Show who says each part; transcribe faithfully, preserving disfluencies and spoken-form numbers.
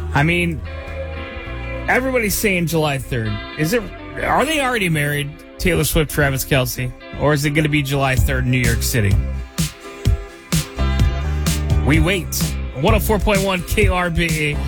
Speaker 1: I mean, everybody's saying July third. Is it? Are they already married, Taylor Swift, Travis Kelce? Or is it going to be July third in New York City? We wait. one oh four point one K R B E.